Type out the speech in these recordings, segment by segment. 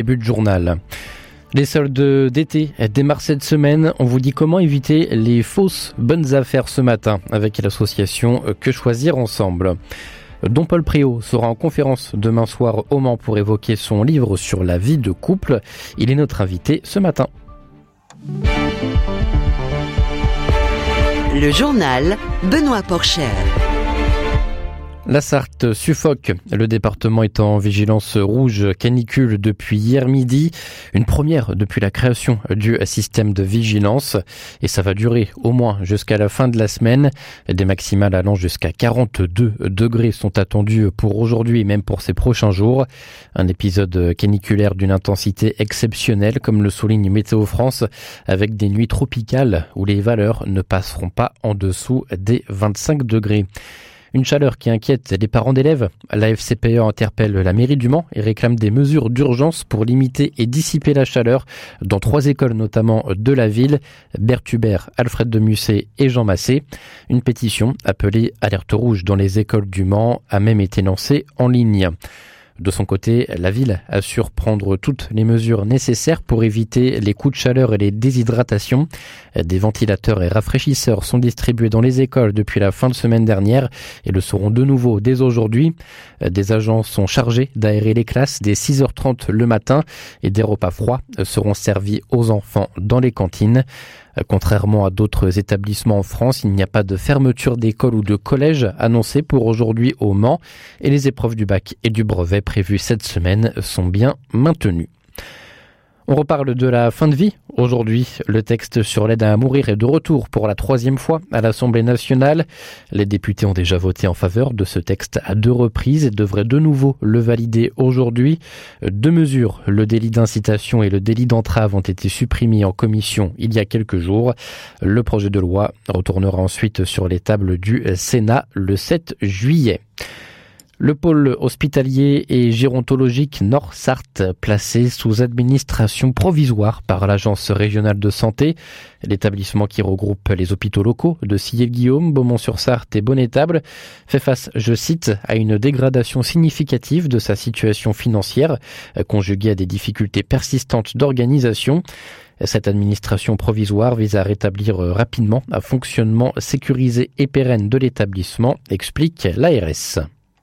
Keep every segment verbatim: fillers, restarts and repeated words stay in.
Début de journal. Les soldes d'été démarrent cette semaine. On vous dit comment éviter les fausses bonnes affaires ce matin avec l'association Que Choisir Ensemble. Dom Paul Préau sera en conférence demain soir au Mans pour évoquer son livre sur la vie de couple. Il est notre invité ce matin. Le journal Benoît Porcher. La Sarthe suffoque. Le département est en vigilance rouge canicule depuis hier midi. Une première depuis la création du système de vigilance. Et ça va durer au moins jusqu'à la fin de la semaine. Des maximales allant jusqu'à quarante-deux degrés sont attendus pour aujourd'hui et même pour ces prochains jours. Un épisode caniculaire d'une intensité exceptionnelle, comme le souligne Météo France, avec des nuits tropicales où les valeurs ne passeront pas en dessous des vingt-cinq degrés. Une chaleur qui inquiète les parents d'élèves. La F C P E interpelle la mairie du Mans et réclame des mesures d'urgence pour limiter et dissiper la chaleur dans trois écoles notamment de la ville, Bert Hubert, Alfred de Musset et Jean Massé. Une pétition appelée Alerte rouge dans les écoles du Mans a même été lancée en ligne. De son côté, la ville assure prendre toutes les mesures nécessaires pour éviter les coups de chaleur et les déshydratations. Des ventilateurs et rafraîchisseurs sont distribués dans les écoles depuis la fin de semaine dernière et le seront de nouveau dès aujourd'hui. Des agents sont chargés d'aérer les classes dès six heures trente le matin et des repas froids seront servis aux enfants dans les cantines. Contrairement à d'autres établissements en France, il n'y a pas de fermeture d'école ou de collège annoncée pour aujourd'hui au Mans et les épreuves du bac et du brevet prévues cette semaine sont bien maintenues. On reparle de la fin de vie. Aujourd'hui, le texte sur l'aide à mourir est de retour pour la troisième fois à l'Assemblée nationale. Les députés ont déjà voté en faveur de ce texte à deux reprises et devraient de nouveau le valider aujourd'hui. Deux mesures, le délit d'incitation et le délit d'entrave, ont été supprimés en commission il y a quelques jours. Le projet de loi retournera ensuite sur les tables du Sénat le sept juillet. Le pôle hospitalier et gérontologique Nord-Sarthe, placé sous administration provisoire par l'Agence régionale de santé. L'établissement qui regroupe les hôpitaux locaux de Sillé-Guillaume, Beaumont-sur-Sarthe et Bonnétable fait face, je cite, à une dégradation significative de sa situation financière, conjuguée à des difficultés persistantes d'organisation. Cette administration provisoire vise à rétablir rapidement un fonctionnement sécurisé et pérenne de l'établissement, explique l'A R S.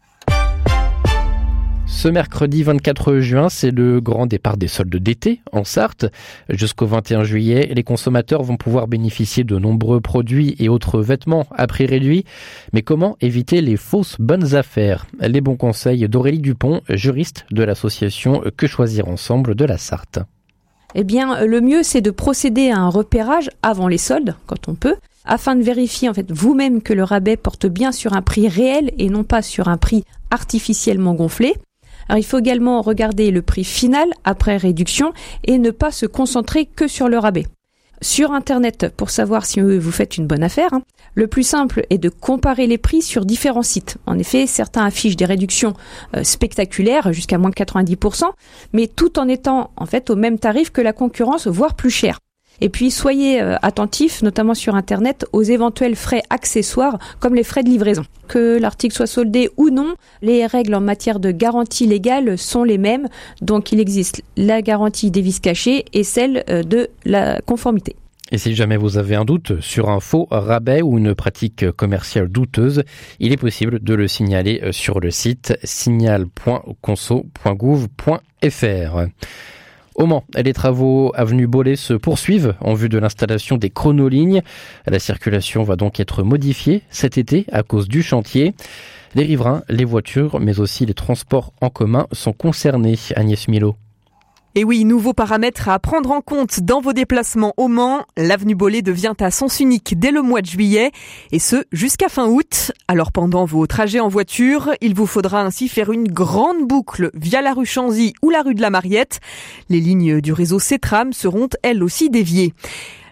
Ce mercredi vingt-quatre juin, c'est le grand départ des soldes d'été en Sarthe. Jusqu'au vingt et un juillet, les consommateurs vont pouvoir bénéficier de nombreux produits et autres vêtements à prix réduit. Mais comment éviter les fausses bonnes affaires ? Les bons conseils d'Aurélie Dupont, juriste de l'association Que Choisir Ensemble de la Sarthe. Eh bien, le mieux, c'est de procéder à un repérage avant les soldes, quand on peut, afin de vérifier en fait vous-même que le rabais porte bien sur un prix réel et non pas sur un prix artificiellement gonflé. Alors, il faut également regarder le prix final après réduction et ne pas se concentrer que sur le rabais. Sur Internet, pour savoir si vous faites une bonne affaire, hein, le plus simple est de comparer les prix sur différents sites. En effet, certains affichent des réductions euh, spectaculaires, jusqu'à moins de quatre-vingt-dix pour cent, mais tout en étant en fait au même tarif que la concurrence, voire plus cher. Et puis, soyez euh, attentifs, notamment sur Internet, aux éventuels frais accessoires, comme les frais de livraison. Que l'article soit soldé ou non, les règles en matière de garantie légale sont les mêmes. Donc, il existe la garantie des vices cachés et celle euh, de la conformité. Et si jamais vous avez un doute sur un faux rabais ou une pratique commerciale douteuse, il est possible de le signaler sur le site signal point conso point gouv point f r. Au Mans, les travaux avenue Bollé se poursuivent en vue de l'installation des chronolignes. La circulation va donc être modifiée cet été à cause du chantier. Les riverains, les voitures, mais aussi les transports en commun sont concernés. Agnès Milo. Et oui, nouveau paramètre à prendre en compte dans vos déplacements au Mans. L'avenue Bollé devient à sens unique dès le mois de juillet, et ce jusqu'à fin août. Alors pendant vos trajets en voiture, il vous faudra ainsi faire une grande boucle via la rue Chanzy ou la rue de la Mariette. Les lignes du réseau Cetram seront elles aussi déviées.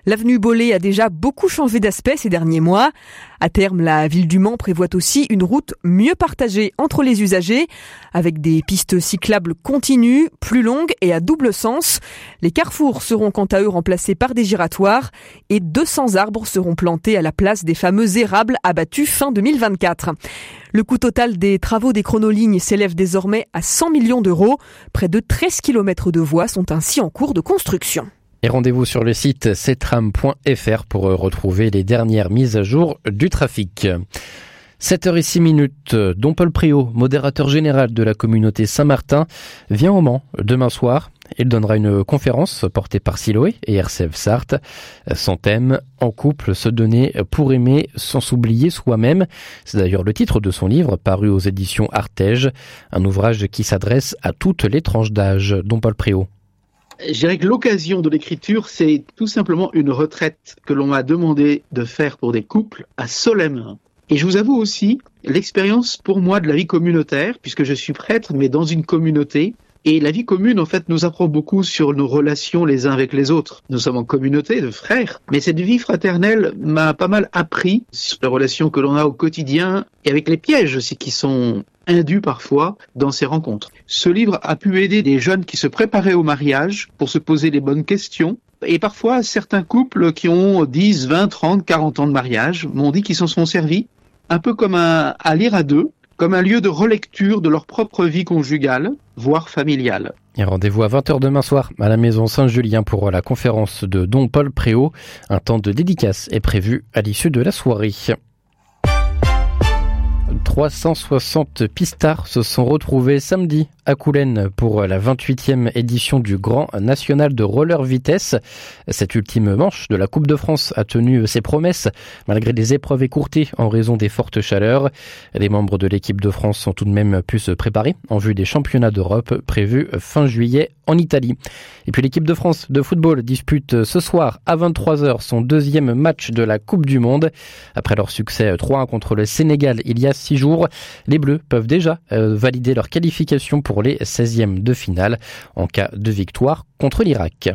L'avenue Bollé a déjà beaucoup changé d'aspect ces derniers mois. À terme, la ville du Mans prévoit aussi une route mieux partagée entre les usagers, avec des pistes cyclables continues, plus longues et à double sens. Les carrefours seront quant à eux remplacés par des giratoires et deux cents arbres seront plantés à la place des fameux érables abattus fin deux mille vingt-quatre. Le coût total des travaux des chronolignes s'élève désormais à cent millions d'euros. Près de treize kilomètres de voies sont ainsi en cours de construction. Et rendez-vous sur le site cetram point f r pour retrouver les dernières mises à jour du trafic. sept heures six minutes, Don Paul Priault, modérateur général de la communauté Saint-Martin, vient au Mans demain soir. Il donnera une conférence portée par Siloé et R C F Sarthe. Son thème, en couple, se donner pour aimer sans s'oublier soi-même. C'est d'ailleurs le titre de son livre, paru aux éditions Artege, un ouvrage qui s'adresse à toutes les tranches d'âge. Don Paul Priault. Je dirais que l'occasion de l'écriture, c'est tout simplement une retraite que l'on m'a demandé de faire pour des couples à Solesmes. Et je vous avoue aussi l'expérience pour moi de la vie communautaire, puisque je suis prêtre, mais dans une communauté. Et la vie commune, en fait, nous apprend beaucoup sur nos relations les uns avec les autres. Nous sommes en communauté de frères, mais cette vie fraternelle m'a pas mal appris sur les relations que l'on a au quotidien et avec les pièges aussi qui sont indus parfois dans ces rencontres. Ce livre a pu aider des jeunes qui se préparaient au mariage pour se poser les bonnes questions. Et parfois, certains couples qui ont dix, vingt, trente, quarante ans de mariage m'ont dit qu'ils s'en sont servis un peu comme un, à lire à deux, comme un lieu de relecture de leur propre vie conjugale, voire familiale. Et rendez-vous à vingt heures demain soir à la maison Saint-Julien pour la conférence de Don Paul Priault. Un temps de dédicace est prévu à l'issue de la soirée. trois cent soixante pistards se sont retrouvés samedi à Coulennes pour la vingt-huitième édition du Grand National de Roller Vitesse. Cette ultime manche de la Coupe de France a tenu ses promesses malgré des épreuves écourtées en raison des fortes chaleurs. Les membres de l'équipe de France ont tout de même pu se préparer en vue des championnats d'Europe prévus fin juillet en Italie. Et puis l'équipe de France de football dispute ce soir à vingt-trois heures son deuxième match de la Coupe du Monde. Après leur succès trois un contre le Sénégal il y a six jours, les Bleus peuvent déjà euh, valider leur qualification pour les seizièmes de finale en cas de victoire contre l'Irak.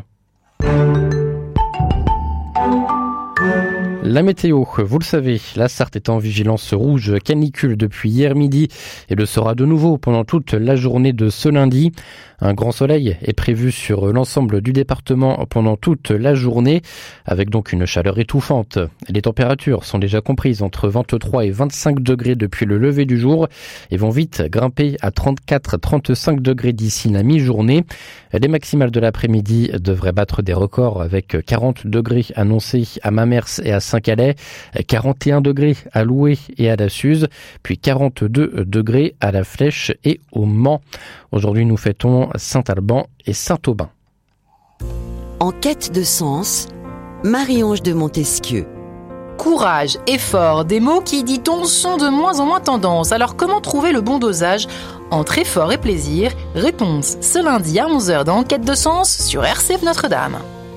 La météo, vous le savez, la Sarthe est en vigilance rouge canicule depuis hier midi et le sera de nouveau pendant toute la journée de ce lundi. Un grand soleil est prévu sur l'ensemble du département pendant toute la journée, avec donc une chaleur étouffante. Les températures sont déjà comprises entre vingt-trois et vingt-cinq degrés depuis le lever du jour et vont vite grimper à trente-quatre à trente-cinq degrés d'ici la mi-journée. Les maximales de l'après-midi devraient battre des records avec quarante degrés annoncés à Mamers et à Saint-Calais, quarante et un degrés à Loué et à la Suze, puis quarante-deux degrés à la Flèche et au Mans. Aujourd'hui, nous fêtons Saint-Alban et Saint-Aubin. En quête de sens, Marie-Ange de Montesquieu. Courage, effort, des mots qui, dit-on, sont de moins en moins tendance. Alors comment trouver le bon dosage entre effort et plaisir? Réponse ce lundi à onze heures dans En quête de sens sur R C F Notre-Dame.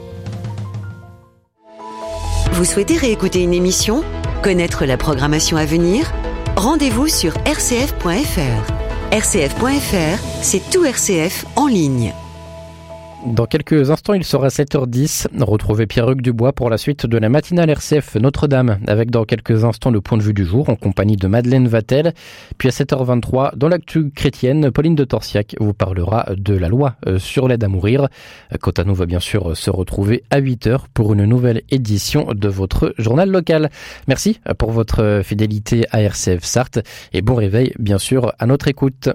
Vous souhaitez réécouter une émission? Connaître la programmation à venir? Rendez-vous sur r c f point f r. r c f point f r, c'est tout R C F en ligne. Dans quelques instants, il sera sept heures dix. Retrouvez Pierre-Hugues Dubois pour la suite de la matinale R C F Notre-Dame, avec dans quelques instants le point de vue du jour en compagnie de Madeleine Vatel. Puis à sept heures vingt-trois, dans l'actu chrétienne, Pauline de Torsiac vous parlera de la loi sur l'aide à mourir. Quant à nous, va bien sûr se retrouver à huit heures pour une nouvelle édition de votre journal local. Merci pour votre fidélité à R C F Sarthe et bon réveil bien sûr à notre écoute.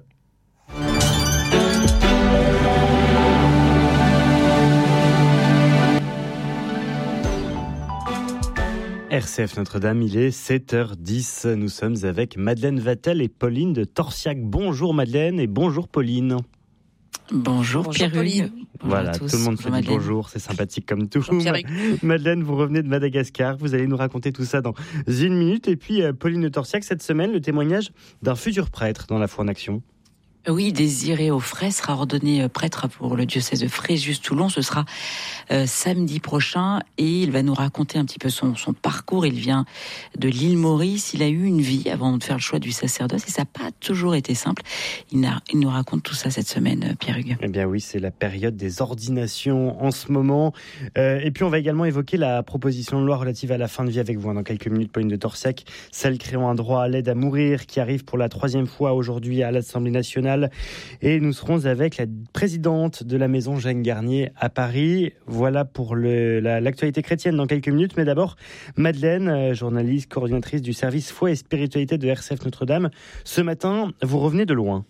R C F Notre-Dame, il est sept heures dix. Nous sommes avec Madeleine Vatel et Pauline de Torsiac. Bonjour Madeleine et bonjour Pauline. Bonjour, bonjour Pauline. Voilà, tout le monde se dit bonjour, c'est sympathique comme tout. Madeleine, vous revenez de Madagascar, vous allez nous raconter tout ça dans une minute. Et puis Pauline de Torsiac, cette semaine, le témoignage d'un futur prêtre dans la foi en action. Oui, Désiré Auffray sera ordonné prêtre pour le diocèse de Fréjus-Toulon. Ce sera euh, samedi prochain et il va nous raconter un petit peu son, son parcours. Il vient de l'île Maurice. Il a eu une vie avant de faire le choix du sacerdoce et ça n'a pas toujours été simple. Il, a, il nous raconte tout ça cette semaine, Pierre Hugues. Eh bien oui, c'est la période des ordinations en ce moment. Euh, et puis on va également évoquer la proposition de loi relative à la fin de vie avec vous. Dans quelques minutes, Pauline de Torsiac, celle créant un droit à l'aide à mourir qui arrive pour la troisième fois aujourd'hui à l'Assemblée nationale. Et nous serons avec la présidente de la maison Jeanne Garnier à Paris. Voilà pour le, la, l'actualité chrétienne dans quelques minutes. Mais d'abord, Madeleine, journaliste, coordinatrice du service foi et spiritualité de R C F Notre-Dame. Ce matin, vous revenez de loin.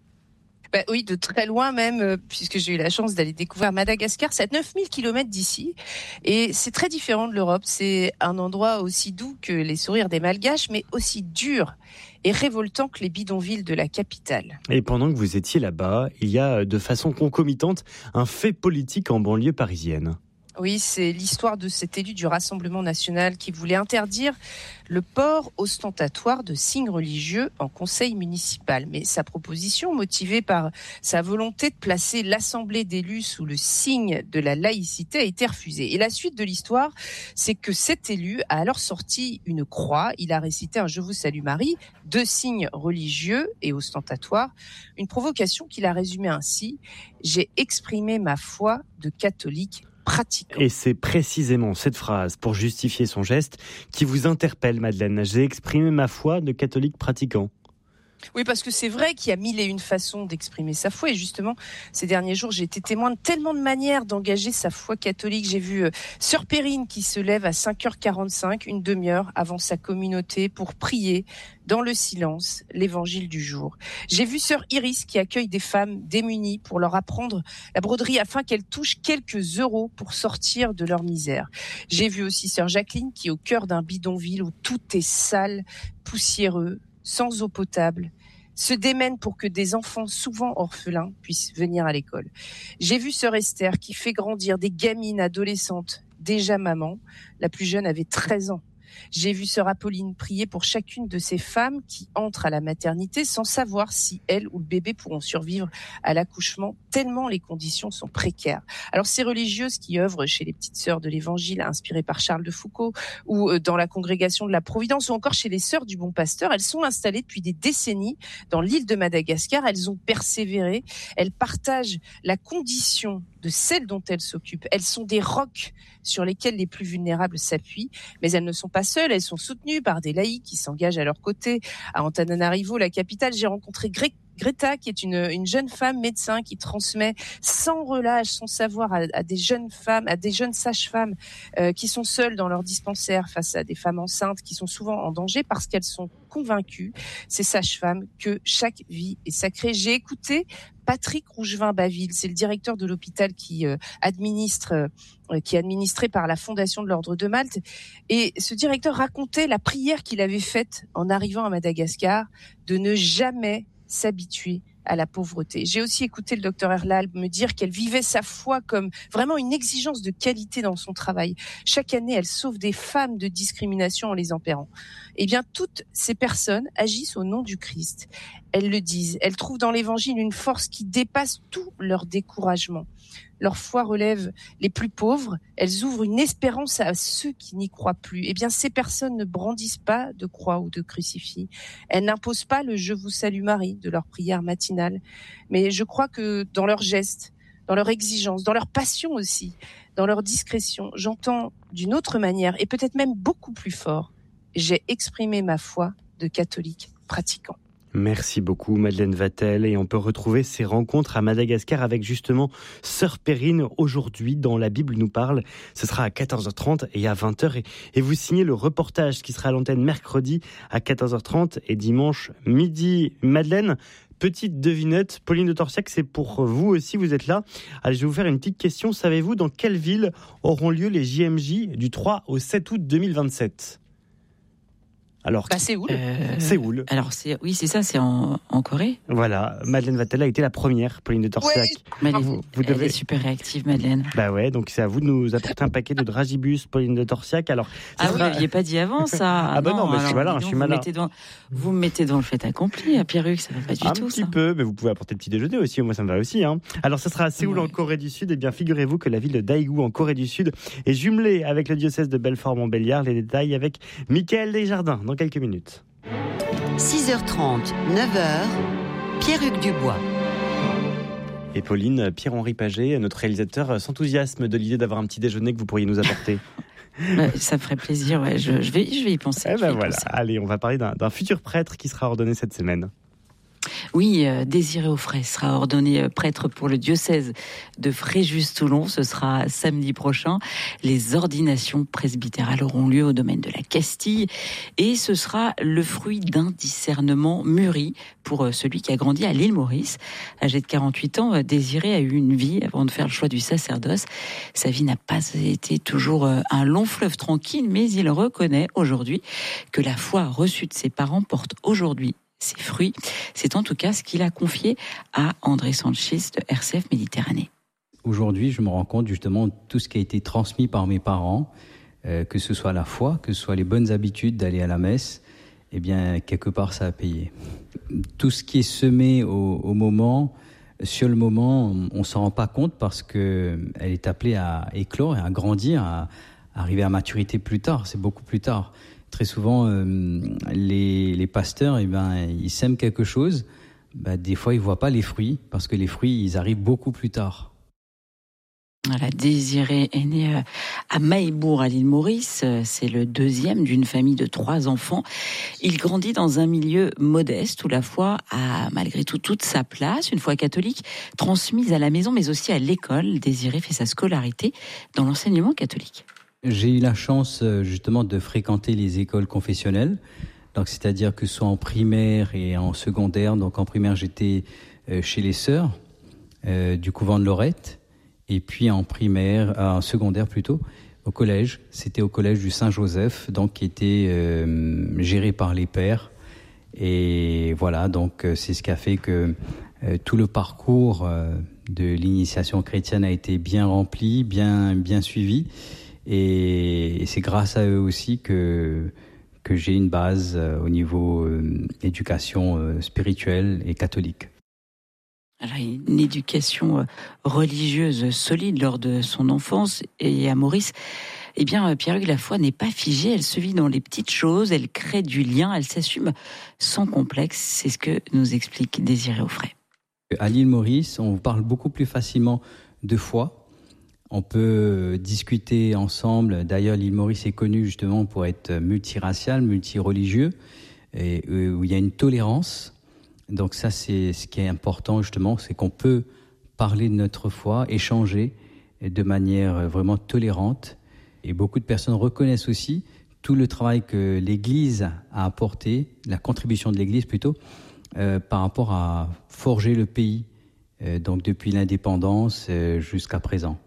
Bah oui, de très loin même, euh, puisque j'ai eu la chance d'aller découvrir Madagascar. C'est à neuf mille kilomètres d'ici. Et c'est très différent de l'Europe. C'est un endroit aussi doux que les sourires des Malgaches, mais aussi dur et révoltant que les bidonvilles de la capitale. Et pendant que vous étiez là-bas, il y a de façon concomitante un fait politique en banlieue parisienne. Oui, c'est l'histoire de cet élu du Rassemblement national qui voulait interdire le port ostentatoire de signes religieux en conseil municipal. Mais sa proposition, motivée par sa volonté de placer l'Assemblée d'élus sous le signe de la laïcité, a été refusée. Et la suite de l'histoire, c'est que cet élu a alors sorti une croix. Il a récité un « Je vous salue Marie », deux signes religieux et ostentatoires. Une provocation qu'il a résumée ainsi « J'ai exprimé ma foi de catholique ». Pratiquant. Et c'est précisément cette phrase, pour justifier son geste, qui vous interpelle, Madeleine. J'ai exprimé ma foi de catholique pratiquant. Oui, parce que c'est vrai qu'il y a mille et une façons d'exprimer sa foi. Et justement, ces derniers jours, j'ai été témoin de tellement de manières d'engager sa foi catholique. J'ai vu euh, Sœur Perrine qui se lève à cinq heures quarante-cinq, une demi-heure avant sa communauté, pour prier dans le silence l'évangile du jour. J'ai vu Sœur Iris qui accueille des femmes démunies pour leur apprendre la broderie afin qu'elles touchent quelques euros pour sortir de leur misère. J'ai vu aussi Sœur Jacqueline qui est au cœur d'un bidonville où tout est sale, poussiéreux, sans eau potable, se démène pour que des enfants souvent orphelins puissent venir à l'école. J'ai vu Sœur Esther qui fait grandir des gamines adolescentes, déjà maman. La plus jeune avait treize ans. J'ai vu Sœur Apolline prier pour chacune de ces femmes qui entrent à la maternité sans savoir si elles ou le bébé pourront survivre à l'accouchement, tellement les conditions sont précaires. Alors ces religieuses qui œuvrent chez les petites sœurs de l'Évangile, inspirées par Charles de Foucault, ou dans la congrégation de la Providence, ou encore chez les sœurs du Bon Pasteur, elles sont installées depuis des décennies dans l'île de Madagascar. Elles ont persévéré, elles partagent la condition de celles dont elles s'occupent. Elles sont des rocs sur lesquels les plus vulnérables s'appuient, mais elles ne sont pas seules, elles sont soutenues par des laïcs qui s'engagent à leur côté. À Antananarivo, la capitale, j'ai rencontré Greg Greta, qui est une, une jeune femme médecin qui transmet sans relâche son savoir à, à des jeunes femmes, à des jeunes sages-femmes euh, qui sont seules dans leur dispensaire face à des femmes enceintes qui sont souvent en danger parce qu'elles sont convaincues, ces sages-femmes, que chaque vie est sacrée. J'ai écouté Patrick Rougevin-Baville, c'est le directeur de l'hôpital qui euh, administre, euh, qui est administré par la Fondation de l'Ordre de Malte. Et ce directeur racontait la prière qu'il avait faite en arrivant à Madagascar, de ne jamais s'habituer à la pauvreté. J'ai aussi écouté le docteur Erlal me dire qu'elle vivait sa foi comme vraiment une exigence de qualité dans son travail. Chaque année, elle sauve des femmes de discrimination en les empérant. Eh bien, toutes ces personnes agissent au nom du Christ. Elles le disent. Elles trouvent dans l'Évangile une force qui dépasse tout leur découragement. Leur foi relève les plus pauvres. Elles ouvrent une espérance à ceux qui n'y croient plus. Eh bien, ces personnes ne brandissent pas de croix ou de crucifix. Elles n'imposent pas le « Je vous salue Marie » de leur prière matinale. Mais je crois que dans leurs gestes, dans leur exigence, dans leur passion aussi, dans leur discrétion, j'entends d'une autre manière et peut-être même beaucoup plus fort, j'ai exprimé ma foi de catholique pratiquant. Merci beaucoup Madeleine Vatel, et on peut retrouver ces rencontres à Madagascar avec justement Sœur Perrine aujourd'hui dans La Bible nous parle. Ce sera à quatorze heures trente et à vingt heures, et, et vous signez le reportage qui sera à l'antenne mercredi à quatorze heures trente et dimanche midi. Madeleine, petite devinette, Pauline de Torsiac, c'est pour vous aussi, vous êtes là. Allez, je vais vous faire une petite question. Savez-vous dans quelle ville auront lieu les J M J du trois au sept août deux mille vingt-sept ? Alors, bah, Séoul. Euh, Séoul. Alors, c'est, oui, c'est ça, c'est en, en Corée. Voilà, Madeleine Vatel a été la première, Pauline de Torsiac. Ouais. Mais elle, est, Vous- vous elle devez- est super réactive, Madeleine. Bah ouais, donc c'est à vous de nous apporter un paquet de dragibus, Pauline de Torsiac. Alors, ça Ah, vous sera- l'aviez pas dit avant, ça. Ah bah non, mais je suis alors, malin, dis je donc, suis vous malin. mettez devant- Vous me mettez devant le fait accompli, à Pierruc, ça va pas du un tout, petit ça. peu, mais vous pouvez apporter le petit déjeuner aussi, moi ça me va aussi. Hein. Alors ça sera à Séoul Ouais. en Corée du Sud, et bien figurez-vous que la ville de Daegu en Corée du Sud est jumelée avec le diocèse de Belfort-Montbéliard. Les détails avec Mickaël Desjardins dans quelques minutes. six heures trente, neuf heures, Pierre-Hugues Dubois. Et Pauline, Pierre-Henri Paget, notre réalisateur, s'enthousiasme de l'idée d'avoir un petit déjeuner que vous pourriez nous apporter. Ouais, ça me ferait plaisir, ouais, je, je, vais, je vais y penser. Eh je vais ben y voilà, penser. allez, on va parler d'un, d'un futur prêtre qui sera ordonné cette semaine. Oui, euh, Désiré Auffray sera ordonné euh, prêtre pour le diocèse de Fréjus-Toulon. Ce sera samedi prochain. Les ordinations presbytérales auront lieu au domaine de la Castille et ce sera le fruit d'un discernement mûri pour euh, celui qui a grandi à l'île Maurice. Âgé de quarante-huit ans, euh, Désiré a eu une vie avant de faire le choix du sacerdoce. Sa vie n'a pas été toujours euh, un long fleuve tranquille, mais il reconnaît aujourd'hui que la foi reçue de ses parents porte aujourd'hui ses fruits. C'est en tout cas ce qu'il a confié à André Sanchez de R C F Méditerranée. Aujourd'hui, je me rends compte justement de tout ce qui a été transmis par mes parents, euh, que ce soit la foi, que ce soit les bonnes habitudes d'aller à la messe, eh bien, quelque part, ça a payé. Tout ce qui est semé au, au moment, sur le moment, on ne s'en rend pas compte parce qu'elle est appelée à éclore et à grandir, à, à arriver à maturité plus tard, c'est beaucoup plus tard. Très souvent, euh, les, les pasteurs, eh ben, ils sèment quelque chose. Ben, des fois, ils voient pas les fruits parce que les fruits, ils arrivent beaucoup plus tard. Voilà, Désiré est né à Mahébourg, à l'île Maurice. C'est le deuxième d'une famille de trois enfants. Il grandit dans un milieu modeste où la foi a malgré tout toute sa place. Une foi catholique transmise à la maison, mais aussi à l'école. Désiré fait sa scolarité dans l'enseignement catholique. J'ai eu la chance justement de fréquenter les écoles confessionnelles, donc c'est-à-dire que ce soit en primaire et en secondaire. Donc en primaire, j'étais chez les sœurs euh, du couvent de Lorette, et puis en primaire, en secondaire plutôt, au collège. C'était au collège du Saint-Joseph, donc qui était euh, géré par les pères. Et voilà, donc c'est ce qui a fait que euh, tout le parcours euh, de l'initiation chrétienne a été bien rempli, bien bien suivi. Et c'est grâce à eux aussi que, que j'ai une base euh, au niveau euh, éducation euh, spirituelle et catholique. Alors, une éducation religieuse solide lors de son enfance. Et à Maurice, eh bien, Pierre-Hugues, la foi n'est pas figée, elle se vit dans les petites choses, elle crée du lien, elle s'assume sans complexe. C'est ce que nous explique Désiré Auffray. À l'île Maurice, on parle beaucoup plus facilement de foi. On peut discuter ensemble. D'ailleurs, l'île Maurice est connue justement pour être multiracial, multireligieux, et où il y a une tolérance. Donc ça, c'est ce qui est important justement, c'est qu'on peut parler de notre foi, échanger de manière vraiment tolérante. Et beaucoup de personnes reconnaissent aussi tout le travail que l'Église a apporté, la contribution de l'Église plutôt, euh, par rapport à forger le pays, euh, donc depuis l'indépendance euh, jusqu'à présent.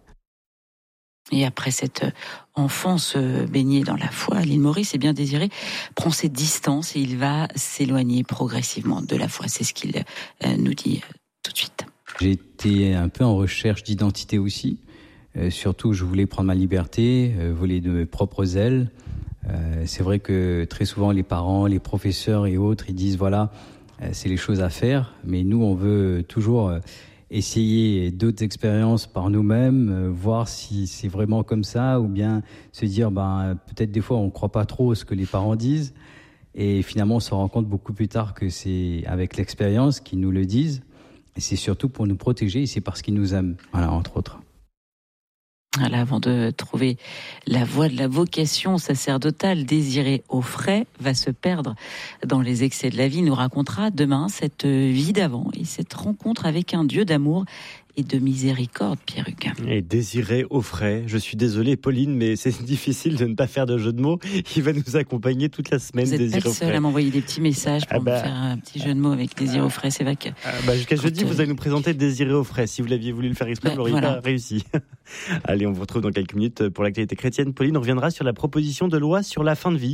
Et après cette enfance baignée dans la foi, l'île Maurice, eh bien Désiré prend ses distances et il va s'éloigner progressivement de la foi. C'est ce qu'il nous dit tout de suite. J'ai été un peu en recherche d'identité aussi. Euh, surtout, je voulais prendre ma liberté, euh, voler de mes propres ailes. Euh, c'est vrai que très souvent, les parents, les professeurs et autres, ils disent voilà, euh, c'est les choses à faire. Mais nous, on veut toujours euh, essayer d'autres expériences par nous-mêmes, euh, voir si c'est vraiment comme ça, ou bien se dire ben peut-être des fois on ne croit pas trop ce que les parents disent. Et finalement, on se rend compte beaucoup plus tard que c'est avec l'expérience qu'ils nous le disent. Et c'est surtout pour nous protéger, et c'est parce qu'ils nous aiment, voilà, entre autres. Voilà, avant de trouver la voie de la vocation sacerdotale, Désiré Auffray va se perdre dans les excès de la vie. Il nous racontera demain cette vie d'avant et cette rencontre avec un Dieu d'amour et de miséricorde, Pierre-Hugues. Et Désiré Auffray, je suis désolé Pauline, mais c'est difficile de ne pas faire de jeu de mots. Il va nous accompagner toute la semaine, Vous Désiré n'êtes pas le seul Auffray. à m'envoyer des petits messages pour ah bah, me faire un petit jeu de mots avec Désiré Auffray. C'est vrai que... Ah bah jusqu'à Quand jeudi, euh... vous allez nous présenter Désiré Auffray. Si vous l'aviez voulu le faire exprès, bah, vous l'auriez voilà. pas réussi. Allez, on vous retrouve dans quelques minutes pour l'actualité chrétienne. Pauline, on reviendra sur la proposition de loi sur la fin de vie.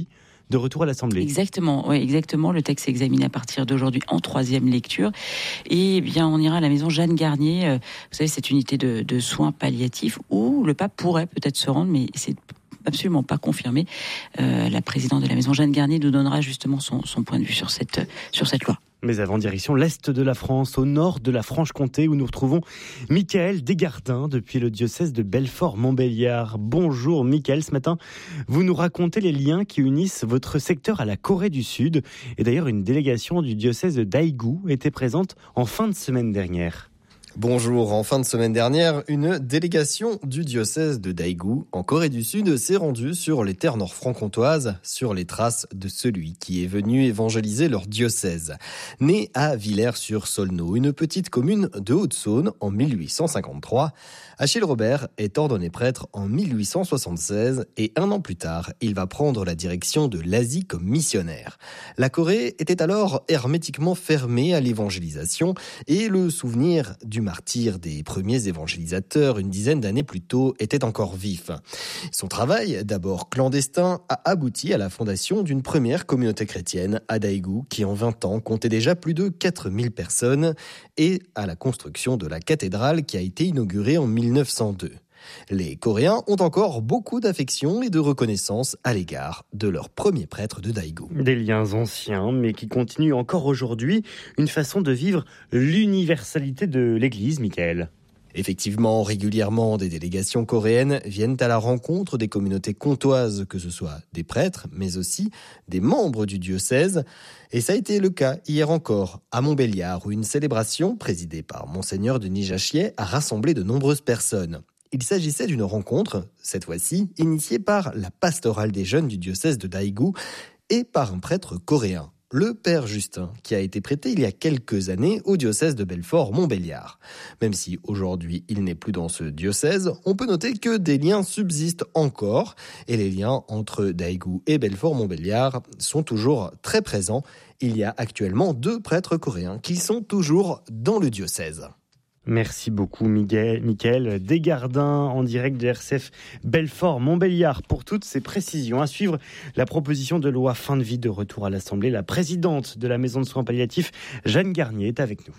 de retour à l'Assemblée. Exactement, oui, exactement. Le texte est examiné à partir d'aujourd'hui en troisième lecture. Et bien, on ira à la maison Jeanne Garnier. Vous savez, cette unité de, de soins palliatifs où le pape pourrait peut-être se rendre, mais c'est absolument pas confirmé. Euh, la présidente de la maison Jeanne Garnier nous donnera justement son, son point de vue sur cette, sur cette loi. Mais avant, direction l'Est de la France, au nord de la Franche-Comté, où nous retrouvons Michael Desgardins, depuis le diocèse de Belfort-Montbéliard. Bonjour Michael, ce matin, vous nous racontez les liens qui unissent votre secteur à la Corée du Sud. Et d'ailleurs, une délégation du diocèse de Daegu était présente en fin de semaine dernière. Bonjour, en fin de semaine dernière, une délégation du diocèse de Daegu, en Corée du Sud, s'est rendue sur les terres nord-franc-comtoises, sur les traces de celui qui est venu évangéliser leur diocèse. Né à Villers-sur-Saulneau, une petite commune de Haute-Saône, en mille huit cent cinquante-trois, Achille Robert est ordonné prêtre en mille huit cent soixante-seize et un an plus tard, il va prendre la direction de l'Asie comme missionnaire. La Corée était alors hermétiquement fermée à l'évangélisation et le souvenir du martyr des premiers évangélisateurs une dizaine d'années plus tôt était encore vif. Son travail, d'abord clandestin, a abouti à la fondation d'une première communauté chrétienne à Daegu qui en vingt ans comptait déjà plus de quatre mille personnes et à la construction de la cathédrale qui a été inaugurée en mille neuf cent deux. Les Coréens ont encore beaucoup d'affection et de reconnaissance à l'égard de leur premier prêtre de Daegu. Des liens anciens, mais qui continuent encore aujourd'hui, une façon de vivre l'universalité de l'Église, Michael. Effectivement, régulièrement, des délégations coréennes viennent à la rencontre des communautés comtoises, que ce soit des prêtres, mais aussi des membres du diocèse. Et ça a été le cas hier encore, à Montbéliard, où une célébration présidée par Monseigneur Denis Jachier a rassemblé de nombreuses personnes. Il s'agissait d'une rencontre, cette fois-ci, initiée par la pastorale des jeunes du diocèse de Daegu et par un prêtre coréen, le père Justin, qui a été prêté il y a quelques années au diocèse de Belfort-Montbéliard. Même si aujourd'hui il n'est plus dans ce diocèse, on peut noter que des liens subsistent encore et les liens entre Daegu et Belfort-Montbéliard sont toujours très présents. Il y a actuellement deux prêtres coréens qui sont toujours dans le diocèse. Merci beaucoup Miguel, Michael Desgardins en direct de R C F Belfort-Montbéliard pour toutes ces précisions. À suivre la proposition de loi fin de vie de retour à l'Assemblée. La présidente de la maison de soins palliatifs, Jeanne Garnier, est avec nous.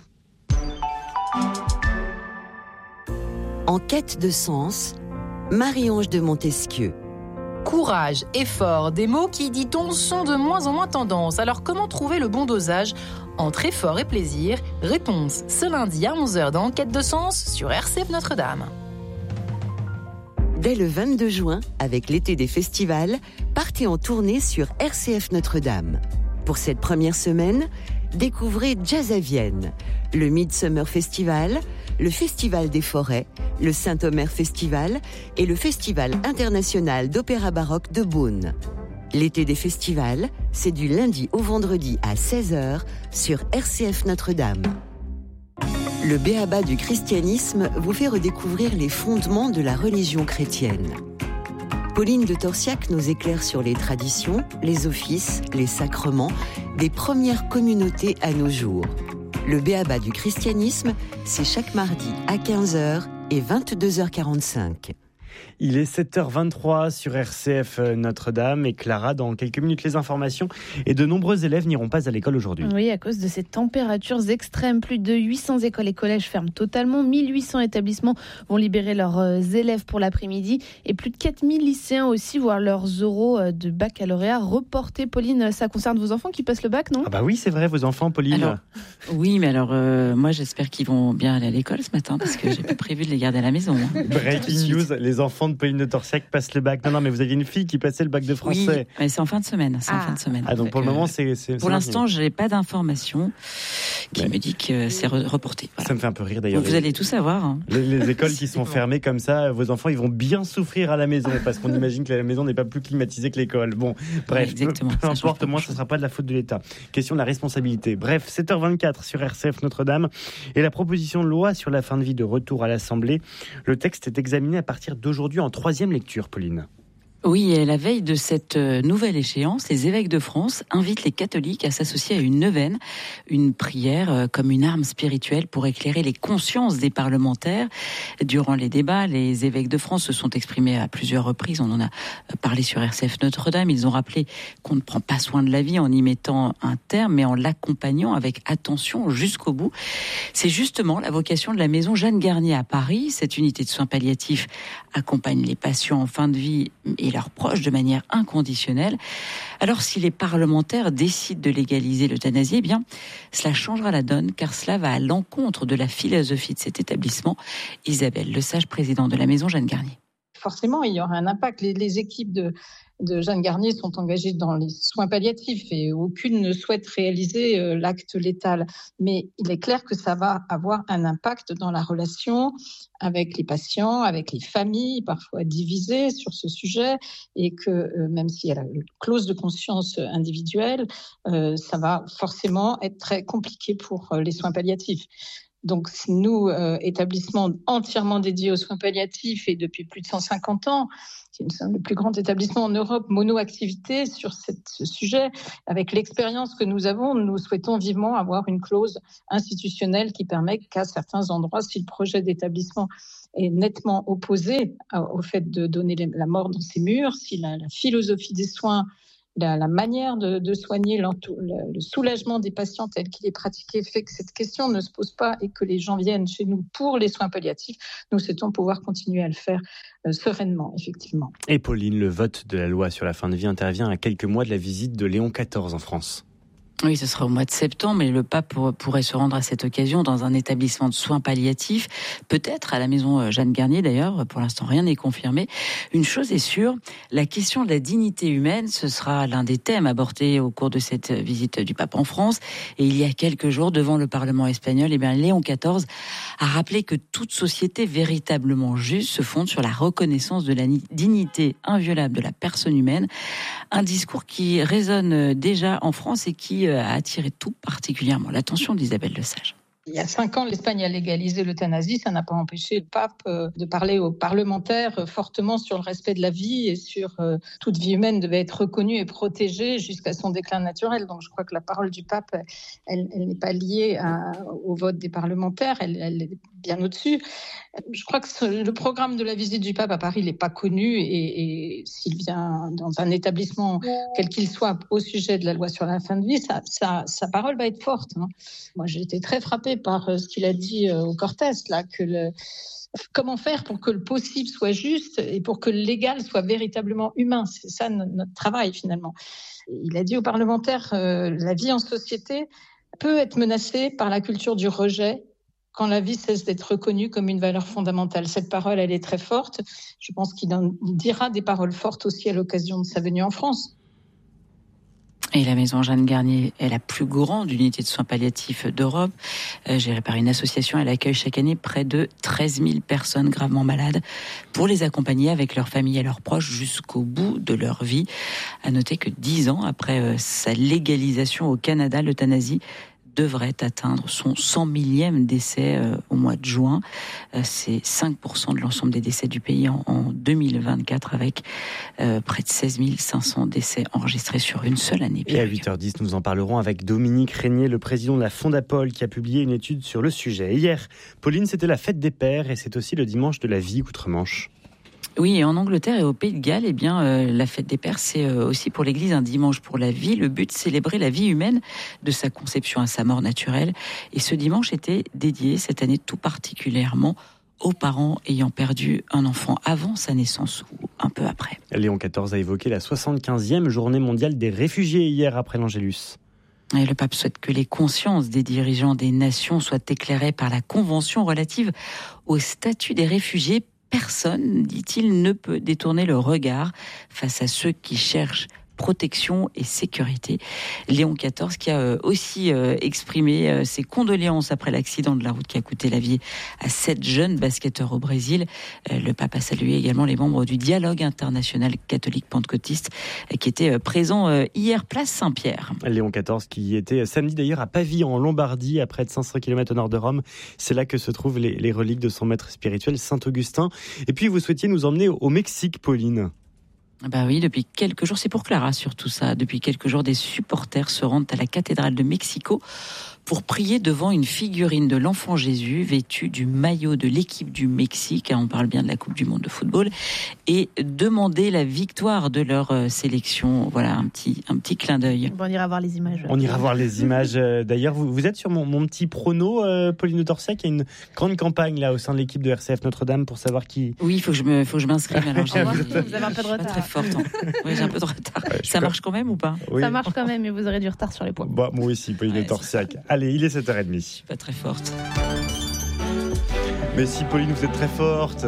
En quête de sens, Marie-Ange de Montesquieu. Courage, effort, des mots qui, dit-on, sont de moins en moins tendance. Alors comment trouver le bon dosage entre effort et plaisir? Réponse ce lundi à onze heures dans En quête de sens sur R C F Notre-Dame. Dès le vingt-deux juin, avec l'été des festivals, partez en tournée sur R C F Notre-Dame. Pour cette première semaine, découvrez Jazz à Vienne, le Midsummer Festival, le Festival des Forêts, le Saint-Omer Festival et le Festival international d'opéra baroque de Beaune. L'été des festivals, c'est du lundi au vendredi à seize heures sur R C F Notre-Dame. Le B.A.B.A. du christianisme vous fait redécouvrir les fondements de la religion chrétienne. Pauline de Torsiac nous éclaire sur les traditions, les offices, les sacrements des premières communautés à nos jours. Le B.A.B.A. du christianisme, c'est chaque mardi à quinze heures et vingt-deux heures quarante-cinq. Il est sept heures vingt-trois sur R C F Notre-Dame et Clara, dans quelques minutes les informations. Et de nombreux élèves n'iront pas à l'école aujourd'hui. Oui, à cause de ces températures extrêmes. Plus de huit cents écoles et collèges ferment totalement. mille huit cents établissements vont libérer leurs élèves pour l'après-midi. Et plus de quatre mille lycéens aussi voient leurs oraux de baccalauréat reportés. Pauline, ça concerne vos enfants qui passent le bac, non? Ah bah oui, c'est vrai, vos enfants, Pauline. Alors, oui, mais alors, euh, moi j'espère qu'ils vont bien aller à l'école ce matin parce que j'ai pas prévu de les garder à la maison. Hein. Breaking news, les enfants de Pauline de Torsiac passent le bac. Non, non, mais vous aviez une fille qui passait le bac de français. Oui, mais c'est en fin de semaine. C'est ah. en fin de semaine. Ah, donc pour euh, le moment, c'est... c'est pour c'est l'instant, je n'ai pas d'informations qui ouais. me dit que c'est re- reporté. Voilà. Ça me fait un peu rire d'ailleurs. Donc, vous allez tout savoir. Hein. Les, les écoles qui sont fermées comme ça, vos enfants, ils vont bien souffrir à la maison parce qu'on imagine que la maison n'est pas plus climatisée que l'école. Bon, bref, ouais, exactement. peu importe, moi, ce ne sera pas de la faute de l'État. Question de la responsabilité. Bref, sept heures vingt-quatre sur R C F Notre-Dame et la proposition de loi sur la fin de vie de retour à l'Assemblée. Le texte est examiné à partir d'aujourd'hui en troisième lecture, Pauline. Oui, et à la veille de cette nouvelle échéance, les évêques de France invitent les catholiques à s'associer à une neuvaine, une prière comme une arme spirituelle pour éclairer les consciences des parlementaires. Durant les débats, les évêques de France se sont exprimés à plusieurs reprises. On en a parlé sur R C F Notre-Dame. Ils ont rappelé qu'on ne prend pas soin de la vie en y mettant un terme, mais en l'accompagnant avec attention jusqu'au bout. C'est justement la vocation de la maison Jeanne Garnier à Paris. Cette unité de soins palliatifs accompagne les patients en fin de vie et leurs proches de manière inconditionnelle. Alors si les parlementaires décident de légaliser l'euthanasie, eh bien, cela changera la donne car cela va à l'encontre de la philosophie de cet établissement. Isabelle Lesage, présidente de la maison Jeanne Garnier. Forcément, il y aura un impact. Les, les équipes de, de Jeanne Garnier sont engagées dans les soins palliatifs et aucune ne souhaite réaliser euh, l'acte létal. Mais il est clair que ça va avoir un impact dans la relation avec les patients, avec les familles, parfois divisées sur ce sujet, et que euh, même s'il y a la clause de conscience individuelle, euh, ça va forcément être très compliqué pour euh, les soins palliatifs. Donc nous, euh, établissement entièrement dédié aux soins palliatifs et depuis plus de cent cinquante ans, c'est le plus grand établissement en Europe mono-activité sur cette, ce sujet. Avec l'expérience que nous avons, nous souhaitons vivement avoir une clause institutionnelle qui permet qu'à certains endroits, si le projet d'établissement est nettement opposé au fait de donner la mort dans ses murs, si la, la philosophie des soins, La, la manière de, de soigner le, le soulagement des patients tel qu'il est pratiqué fait que cette question ne se pose pas et que les gens viennent chez nous pour les soins palliatifs, nous souhaitons pouvoir continuer à le faire euh, sereinement, effectivement. Et Pauline, le vote de la loi sur la fin de vie intervient à quelques mois de la visite de Léon quatorze en France. Oui, ce sera au mois de septembre, mais le pape pourrait se rendre à cette occasion dans un établissement de soins palliatifs, peut-être à la maison Jeanne Garnier d'ailleurs, pour l'instant rien n'est confirmé. Une chose est sûre, la question de la dignité humaine, ce sera l'un des thèmes abordés au cours de cette visite du pape en France. Et il y a quelques jours, devant le Parlement espagnol, eh bien, Léon quatorze a rappelé que toute société véritablement juste se fonde sur la reconnaissance de la dignité inviolable de la personne humaine. Un discours qui résonne déjà en France et qui a attiré tout particulièrement l'attention d'Isabelle Lesage. Il y a cinq ans, l'Espagne a légalisé l'euthanasie. Ça n'a pas empêché le pape de parler aux parlementaires fortement sur le respect de la vie et sur euh, toute vie humaine devait être reconnue et protégée jusqu'à son déclin naturel. Donc je crois que la parole du pape, elle, elle n'est pas liée à, au vote des parlementaires, elle, elle est bien au-dessus. Je crois que ce, le programme de la visite du pape à Paris n'est pas connu et, et s'il vient dans un établissement, quel qu'il soit, au sujet de la loi sur la fin de vie, ça, ça, sa parole va être forte. Hein. Moi, j'ai été très frappée par ce qu'il a dit au Cortés, là, que le, comment faire pour que le possible soit juste et pour que le légal soit véritablement humain. C'est ça notre, notre travail finalement. Il a dit aux parlementaires, euh, la vie en société peut être menacée par la culture du rejet quand la vie cesse d'être reconnue comme une valeur fondamentale. Cette parole, elle est très forte. Je pense qu'il en dira des paroles fortes aussi à l'occasion de sa venue en France. Et la maison Jeanne Garnier est la plus grande unité de soins palliatifs d'Europe. Euh, gérée par une association, elle accueille chaque année près de treize mille personnes gravement malades pour les accompagner avec leurs familles et leurs proches jusqu'au bout de leur vie. À noter que dix ans après euh, sa légalisation au Canada, l'euthanasie devrait atteindre son cent millième décès euh, au mois de juin. Euh, c'est cinq pour cent de l'ensemble des décès du pays en, en deux mille vingt-quatre, avec euh, près de seize mille cinq cents décès enregistrés sur une seule année. Et à huit heures dix, nous en parlerons avec Dominique Régnier, le président de la Fondapol, qui a publié une étude sur le sujet. Hier, Pauline, c'était la fête des pères et c'est aussi le dimanche de la vie outre-Manche. Oui, et en Angleterre et au Pays de Galles, eh bien, euh, la fête des pères, c'est euh, aussi pour l'Église un dimanche pour la vie. Le but, célébrer la vie humaine de sa conception à sa mort naturelle. Et ce dimanche était dédié cette année tout particulièrement aux parents ayant perdu un enfant avant sa naissance ou un peu après. Léon quatorze a évoqué la soixante-quinzième journée mondiale des réfugiés hier après l'Angélus. Et le pape souhaite que les consciences des dirigeants des nations soient éclairées par la convention relative au statut des réfugiés. Personne, dit-il, ne peut détourner le regard face à ceux qui cherchent protection et sécurité. Léon quatorze qui a aussi exprimé ses condoléances après l'accident de la route qui a coûté la vie à sept jeunes basketteurs au Brésil. Le pape a salué également les membres du dialogue international catholique pentecôtiste qui étaient présents hier place Saint-Pierre. Léon quatorze qui était samedi d'ailleurs à Pavie en Lombardie, à près de cinq cents kilomètres au nord de Rome. C'est là que se trouvent les, les reliques de son maître spirituel Saint Augustin. Et puis vous souhaitiez nous emmener au Mexique, Pauline. Bah oui, depuis quelques jours, c'est pour Clara surtout ça. Depuis quelques jours, des supporters se rendent à la cathédrale de Mexico pour prier devant une figurine de l'enfant Jésus vêtue du maillot de l'équipe du Mexique, on parle bien de la Coupe du Monde de football, et demander la victoire de leur sélection. Voilà, un petit, un petit clin d'œil. Bon, on ira voir les images. On ira voir les images. D'ailleurs, vous, vous êtes sur mon, mon petit prono, euh, Pauline de Torsiac. Il y a une grande campagne là au sein de l'équipe de R C F Notre-Dame pour savoir qui... Oui, il faut que je me, faut que je m'inscrive. Alors, j'ai, vous avez un peu de retard. Pas très forte. Hein. Oui, j'ai un peu de retard. Ouais, ça marche quand même ou pas? Oui. Ça marche quand même, mais vous aurez du retard sur les points. Bah, moi aussi, Pauline ouais, de Torsiac. Allez, il est sept heures trente. Je suis pas très forte. Mais si, Pauline, vous êtes très forte.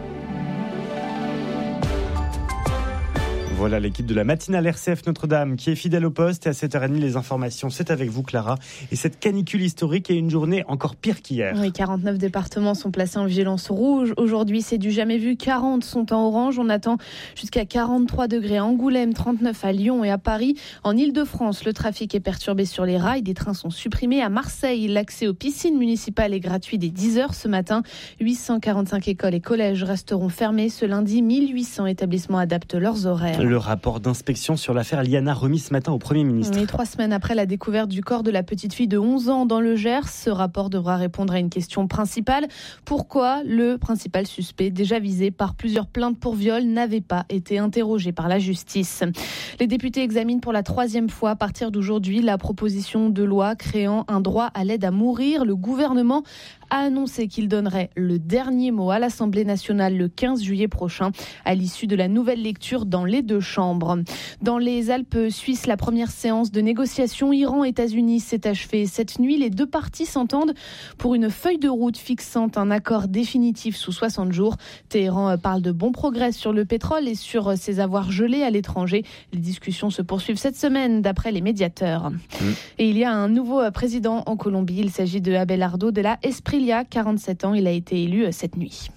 Voilà l'équipe de la matinale R C F Notre-Dame qui est fidèle au poste, et à sept heures trente, les informations, c'est avec vous Clara. Et cette canicule historique est une journée encore pire qu'hier. Oui, quarante-neuf départements sont placés en vigilance rouge. Aujourd'hui, c'est du jamais vu. quarante sont en orange. On attend jusqu'à quarante-trois degrés à Angoulême, trente-neuf à Lyon et à Paris. En Ile-de-France, le trafic est perturbé sur les rails. Des trains sont supprimés. À Marseille, l'accès aux piscines municipales est gratuit dès dix heures ce matin. huit cent quarante-cinq écoles et collèges resteront fermés ce lundi. mille huit cents établissements adaptent leurs horaires. Le rapport d'inspection sur l'affaire Liana remis ce matin au Premier ministre. Et trois semaines après la découverte du corps de la petite fille de onze ans dans le Gers, ce rapport devra répondre à une question principale. Pourquoi le principal suspect, déjà visé par plusieurs plaintes pour viol, n'avait pas été interrogé par la justice? Les députés examinent pour la troisième fois à partir d'aujourd'hui la proposition de loi créant un droit à l'aide à mourir. Le gouvernement a annoncé qu'il donnerait le dernier mot à l'Assemblée nationale le quinze juillet prochain, à l'issue de la nouvelle lecture dans les deux chambres. Dans les Alpes suisses, la première séance de négociation Iran-États-Unis s'est achevée cette nuit. Les deux parties s'entendent pour une feuille de route fixant un accord définitif sous soixante jours. Téhéran parle de bons progrès sur le pétrole et sur ses avoirs gelés à l'étranger. Les discussions se poursuivent cette semaine, d'après les médiateurs. Mmh. Et il y a un nouveau président en Colombie. Il s'agit de Abelardo de la Esprilia, quarante-sept ans. Il a été élu cette nuit.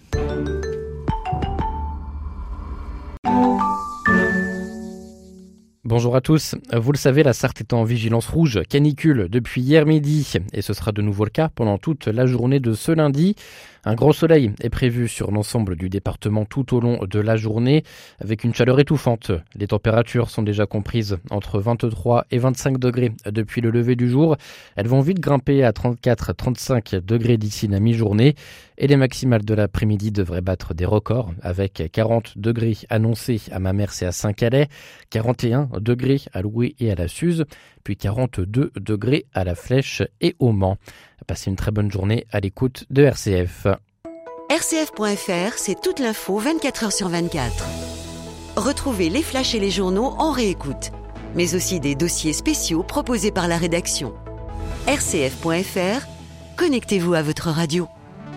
Bonjour à tous. Vous le savez, la Sarthe est en vigilance rouge canicule depuis hier midi et ce sera de nouveau le cas pendant toute la journée de ce lundi. Un gros soleil est prévu sur l'ensemble du département tout au long de la journée avec une chaleur étouffante. Les températures sont déjà comprises entre vingt-trois et vingt-cinq degrés depuis le lever du jour. Elles vont vite grimper à trente-quatre à trente-cinq degrés d'ici la mi-journée et les maximales de l'après-midi devraient battre des records avec quarante degrés annoncés à Mamers et à Saint-Calais, quarante et un degrés à Loué et à la Suze, puis quarante-deux degrés à la Flèche et au Mans. Passez une très bonne journée à l'écoute de R C F. R C F point F R, c'est toute l'info vingt-quatre heures sur vingt-quatre. Retrouvez les flashs et les journaux en réécoute, mais aussi des dossiers spéciaux proposés par la rédaction. R C F point F R, connectez-vous à votre radio.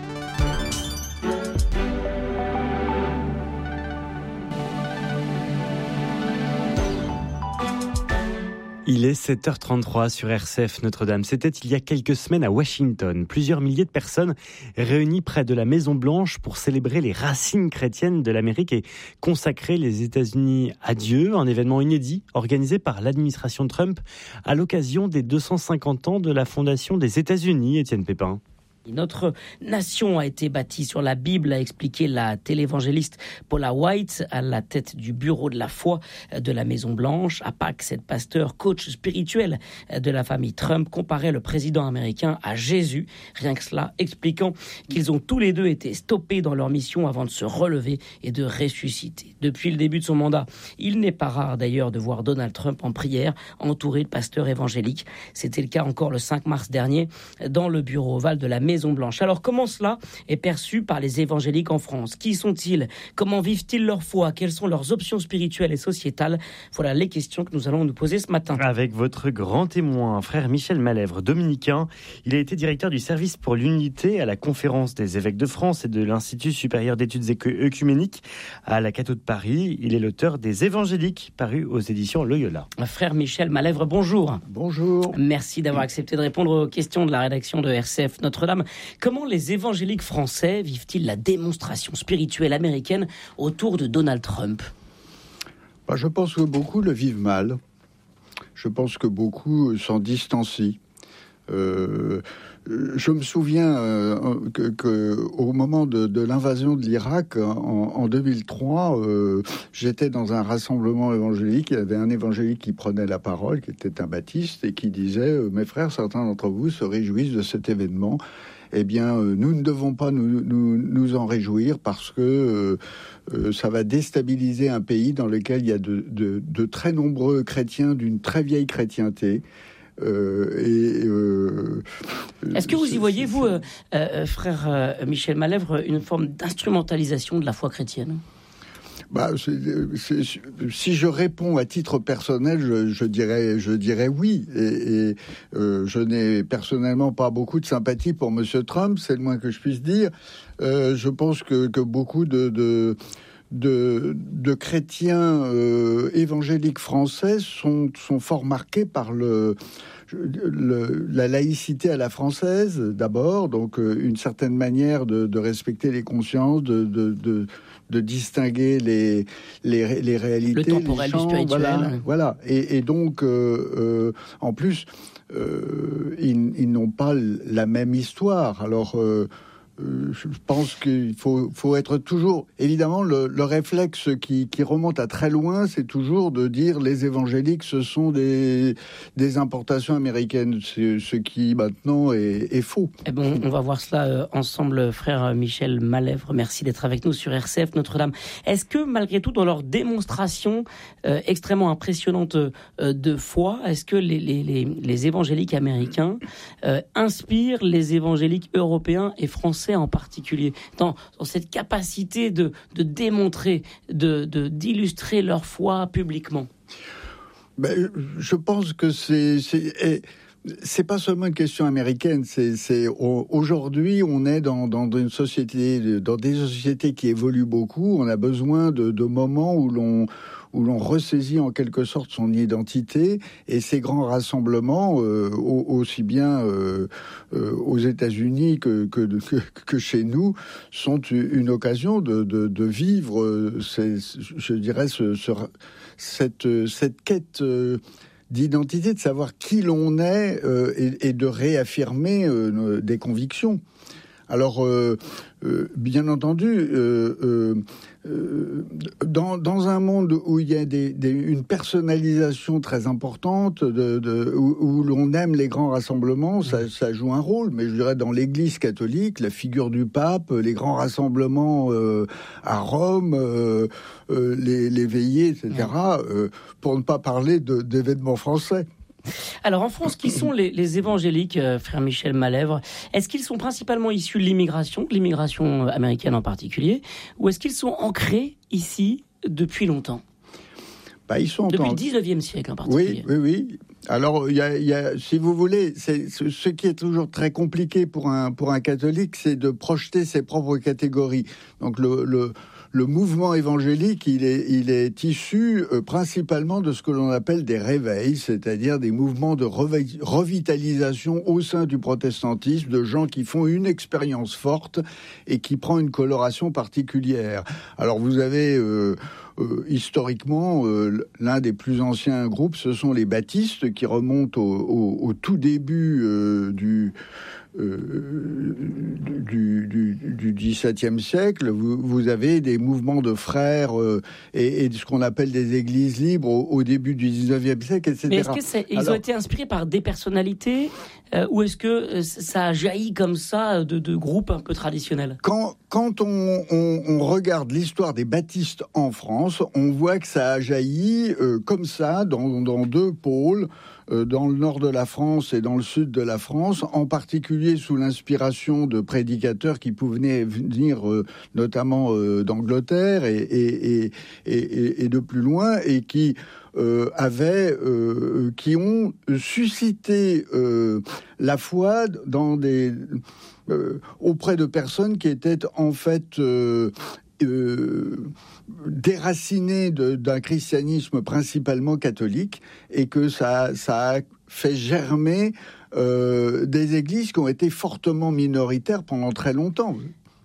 Il est sept heures trente-trois sur R C F Notre-Dame. C'était il y a quelques semaines à Washington. Plusieurs milliers de personnes réunies près de la Maison-Blanche pour célébrer les racines chrétiennes de l'Amérique et consacrer les États-Unis à Dieu. Un événement inédit organisé par l'administration Trump à l'occasion des deux cent cinquante ans de la fondation des États-Unis. Étienne Pépin. Notre nation a été bâtie sur la Bible, a expliqué la télévangéliste Paula White à la tête du bureau de la foi de la Maison-Blanche. À Pâques, cette pasteur, coach spirituel de la famille Trump, comparait le président américain à Jésus. Rien que cela, expliquant qu'ils ont tous les deux été stoppés dans leur mission avant de se relever et de ressusciter. Depuis le début de son mandat, il n'est pas rare d'ailleurs de voir Donald Trump en prière, entouré de pasteurs évangéliques. C'était le cas encore le cinq mars dernier dans le bureau ovale de la Maison Maison-Blanche. Alors, comment cela est perçu par les évangéliques en France? Qui sont-ils? Comment vivent-ils leur foi? Quelles sont leurs options spirituelles et sociétales? Voilà les questions que nous allons nous poser ce matin. Avec votre grand témoin, frère Michel Malèvre, dominicain. Il a été directeur du service pour l'unité à la Conférence des évêques de France et de l'Institut supérieur d'études œcuméniques à la Cato de Paris. Il est l'auteur des Évangéliques, parus aux éditions Loyola. Frère Michel Malèvre, bonjour. Bonjour. Merci d'avoir accepté de répondre aux questions de la rédaction de R C F Notre-Dame. Comment les évangéliques français vivent-ils la démonstration spirituelle américaine autour de Donald Trump? bah, Je pense que beaucoup le vivent mal. Je pense que beaucoup s'en distancient. Euh, je me souviens euh, que, que au moment de, de l'invasion de l'Irak en, en deux mille trois, euh, j'étais dans un rassemblement évangélique. Il y avait un évangélique qui prenait la parole, qui était un baptiste, et qui disait « Mes frères, certains d'entre vous se réjouissent de cet événement. Eh bien, euh, nous ne devons pas nous, nous, nous en réjouir parce que euh, euh, ça va déstabiliser un pays dans lequel il y a de, de, de très nombreux chrétiens d'une très vieille chrétienté. » Euh, et, euh, Est-ce que vous y voyez, vous, euh, euh, frère euh, Michel Malèvre, une forme d'instrumentalisation de la foi chrétienne ? Bah, c'est, c'est, si je réponds à titre personnel, je, je dirais, je dirais oui. Et, et euh, je n'ai personnellement pas beaucoup de sympathie pour Monsieur Trump, c'est le moins que je puisse dire. Euh, je pense que, que beaucoup de, de De, de chrétiens euh, évangéliques français sont, sont fort marqués par le, le, la laïcité à la française, d'abord, donc euh, une certaine manière de, de respecter les consciences, de, de, de, de distinguer les, les, les réalités. Le temporel, les champs, du spirituel. Voilà, voilà. Et, et donc, euh, euh, en plus, euh, ils, ils n'ont pas la même histoire. Alors... Euh, Euh, je pense qu'il faut, faut être toujours... Évidemment, le, le réflexe qui, qui remonte à très loin, c'est toujours de dire les évangéliques, ce sont des, des importations américaines, c'est, ce qui maintenant est, est faux. Eh ben, on va voir cela euh, ensemble, frère Michel Malèvre. Merci d'être avec nous sur R C F Notre-Dame. Est-ce que, malgré tout, dans leur démonstration euh, extrêmement impressionnante euh, de foi, est-ce que les, les, les, les évangéliques américains euh, inspirent les évangéliques européens et français en particulier, dans, dans cette capacité de, de démontrer, de, de, d'illustrer leur foi publiquement? Ben, je pense que c'est... c'est... C'est pas seulement une question américaine. C'est, c'est aujourd'hui, on est dans, dans une société, dans des sociétés qui évoluent beaucoup. On a besoin de, de moments où l'on où l'on ressaisit en quelque sorte son identité, et ces grands rassemblements, euh, aussi bien euh, euh, aux États-Unis que, que, que, que chez nous, sont une occasion de, de, de vivre, ces, je dirais, ce, ce, cette, cette quête euh, d'identité, de savoir qui l'on est euh, et, et de réaffirmer euh, des convictions. Alors, euh, euh, bien entendu, euh, euh, euh, dans, dans un monde où il y a des, des, une personnalisation très importante, de, de, où, où l'on aime les grands rassemblements, ça, ça joue un rôle. Mais je dirais dans l'Église catholique, la figure du pape, les grands rassemblements euh, à Rome, euh, euh, les, les veillées, et cetera, euh, pour ne pas parler de, d'événements français. Alors en France, qui sont les, les évangéliques, euh, frère Michel Malèvre? Est-ce qu'ils sont principalement issus de l'immigration, de l'immigration américaine en particulier, ou est-ce qu'ils sont ancrés ici depuis longtemps? Bah, ils sont depuis en... le dix-neuvième siècle en particulier. Oui, oui, oui. Alors, il y a, y a, si vous voulez, c'est, ce qui est toujours très compliqué pour un, pour un catholique, c'est de projeter ses propres catégories. Donc le... le Le mouvement évangélique, il est, il est issu euh, principalement de ce que l'on appelle des réveils, c'est-à-dire des mouvements de revi- revitalisation au sein du protestantisme, de gens qui font une expérience forte et qui prend une coloration particulière. Alors vous avez euh, euh, historiquement euh, l'un des plus anciens groupes, ce sont les baptistes, qui remontent au, au, au tout début euh, du Euh, du, du, du dix-septième siècle. Vous, vous avez des mouvements de frères euh, et, et ce qu'on appelle des églises libres au, au début du dix-neuvième siècle, et cetera. Mais est-ce que c'est, ils Alors, ont été inspirés par des personnalités euh, ou est-ce que ça a jailli comme ça de, de groupes un peu traditionnels? Quand, quand on, on, on regarde l'histoire des baptistes en France, on voit que ça a jailli euh, comme ça dans, dans deux pôles, euh, dans le nord de la France et dans le sud de la France, en particulier sous l'inspiration de prédicateurs qui pouvaient venir euh, notamment euh, d'Angleterre et, et, et, et, et de plus loin, et qui euh, avaient, euh, qui ont suscité euh, la foi dans des euh, auprès de personnes qui étaient en fait euh, euh, déracinées de, d'un christianisme principalement catholique, et que ça, ça a fait germer Euh, des églises qui ont été fortement minoritaires pendant très longtemps.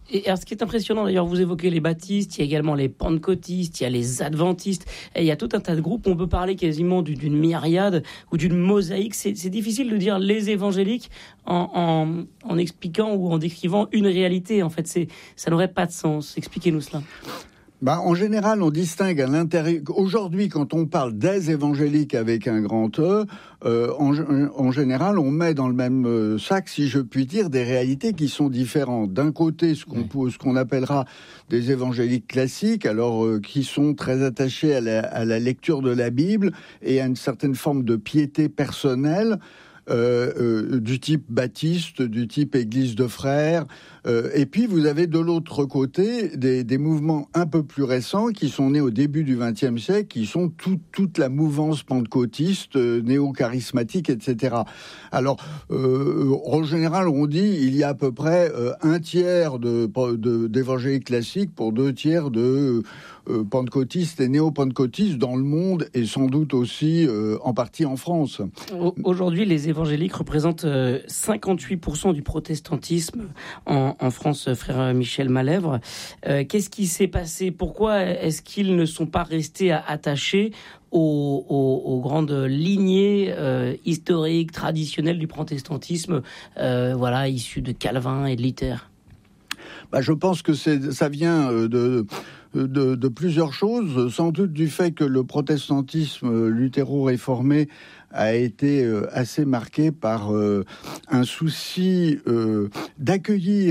Et alors, ce qui est impressionnant, d'ailleurs, vous évoquez les baptistes, il y a également les pentecôtistes, il y a les adventistes, et il y a tout un tas de groupes. On peut parler quasiment d'une myriade ou d'une mosaïque. C'est, c'est difficile de dire les évangéliques en, en, en expliquant ou en décrivant une réalité. En fait, c'est, ça n'aurait pas de sens. Expliquez-nous cela. Bah, en général, on distingue à l'intérieur. Aujourd'hui, quand on parle des évangéliques avec un grand E, euh, en, en général, on met dans le même sac, si je puis dire, des réalités qui sont différentes. D'un côté, ce qu'on, oui. ce qu'on appellera des évangéliques classiques, alors euh, qui sont très attachés à la, à la lecture de la Bible et à une certaine forme de piété personnelle. Euh, euh, du type baptiste, du type église de frères. Euh, et puis, vous avez de l'autre côté des, des mouvements un peu plus récents qui sont nés au début du vingtième siècle, qui sont tout, toute la mouvance pentecôtiste, euh, néo-charismatique, et cetera. Alors, euh, en général, on dit il y a à peu près euh, un tiers de, de, d'évangéliques classiques pour deux tiers de euh, pentecôtistes et néo-pentecôtistes dans le monde et sans doute aussi euh, en partie en France. Aujourd'hui, les évangéliques représentent euh, cinquante-huit pour cent du protestantisme en, en France, frère Michel Malèvre. Euh, qu'est-ce qui s'est passé ? Pourquoi est-ce qu'ils ne sont pas restés attachés aux, aux, aux grandes lignées euh, historiques, traditionnelles du protestantisme, euh, voilà, issues de Calvin et de Luther ? Bah, je pense que c'est, ça vient de, de, de plusieurs choses, sans doute du fait que le protestantisme luthéro-réformé a été assez marqué par euh, un souci euh, d'accueillir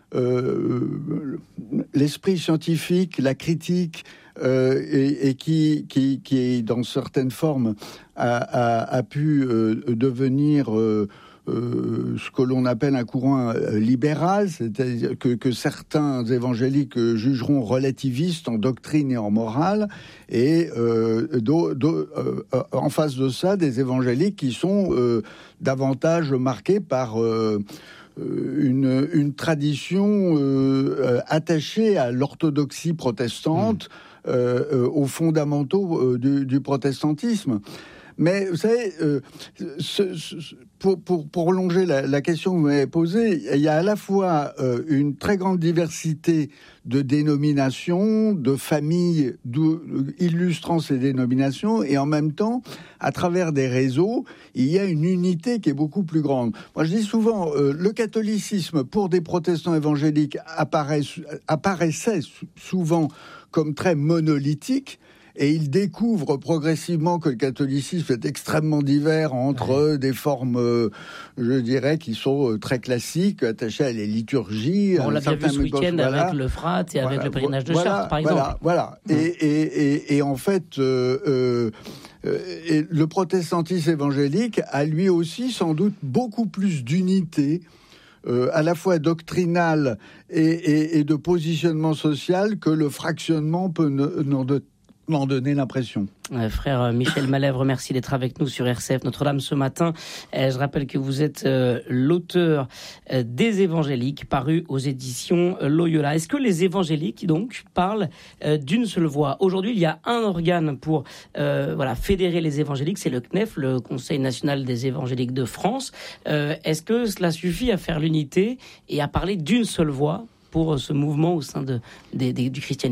euh, l'esprit scientifique, la critique, euh, et, et qui, qui, qui, dans certaines formes, a, a, a pu euh, devenir... Euh, Euh, ce que l'on appelle un courant euh, libéral, c'est-à-dire que, que certains évangéliques euh, jugeront relativiste en doctrine et en morale, et euh, do, do, euh, en face de ça, des évangéliques qui sont euh, davantage marqués par euh, une, une tradition euh, attachée à l'orthodoxie protestante, mmh. euh, aux fondamentaux euh, du, du protestantisme. Mais vous savez, euh, ce, ce, pour, pour, pour prolonger la, la question que vous m'avez posée, il y a à la fois euh, une très grande diversité de dénominations, de familles illustrant ces dénominations, et en même temps, à travers des réseaux, il y a une unité qui est beaucoup plus grande. Moi, je dis souvent, euh, le catholicisme, pour des protestants évangéliques, apparaît, apparaissait souvent comme très monolithique, et il découvre progressivement que le catholicisme est extrêmement divers entre ouais. des formes, euh, je dirais, qui sont très classiques, attachées à les liturgies. On l'a bien vu ce week-end voilà. avec le Frat et voilà. avec le pèlerinage de voilà. Chartres, par exemple. Voilà, voilà. Mmh. Et, et, et, et en fait, euh, euh, et le protestantisme évangélique a lui aussi sans doute beaucoup plus d'unité, Euh, à la fois doctrinal et, et, et de positionnement social, que le fractionnement peut n'en de, donner l'impression. Euh, frère Michel Malèvre, merci d'être avec nous sur R C F Notre-Dame ce matin. Euh, je rappelle que vous êtes euh, l'auteur euh, des Évangéliques, paru aux éditions Loyola. Est-ce que les Évangéliques, donc, parlent euh, d'une seule voix ? Aujourd'hui, il y a un organe pour euh, voilà, fédérer les Évangéliques, c'est le C N E F, le Conseil National des Évangéliques de France. Euh, est-ce que cela suffit à faire l'unité et à parler d'une seule voix pour ce mouvement au sein de, de, de, du christianisme ?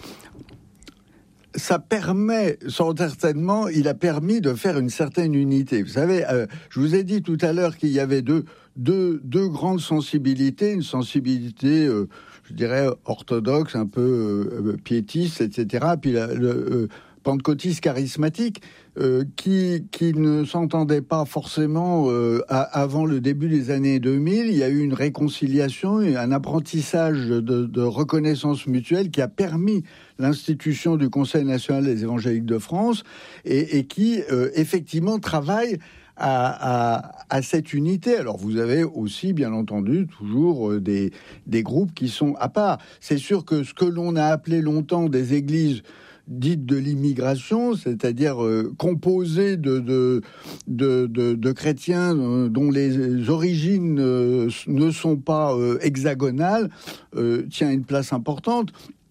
Ça permet, certainement, il a permis de faire une certaine unité. Vous savez, euh, je vous ai dit tout à l'heure qu'il y avait deux, deux, deux grandes sensibilités, une sensibilité, euh, je dirais, orthodoxe, un peu euh, piétiste, et cetera, puis la, le euh, pentecôtiste charismatique, euh, qui, qui ne s'entendait pas forcément euh, à, avant le début des années deux mille. Il y a eu une réconciliation et un apprentissage de, de reconnaissance mutuelle qui a permis l'institution du Conseil national des évangéliques de France et, et qui, euh, effectivement, travaille à, à, à cette unité. Alors, vous avez aussi, bien entendu, toujours euh, des, des groupes qui sont à part. C'est sûr que ce que l'on a appelé longtemps des églises dites de l'immigration, c'est-à-dire euh, composées de, de, de, de, de chrétiens euh, dont les origines euh, ne sont pas euh, hexagonales, euh, tient une place importante.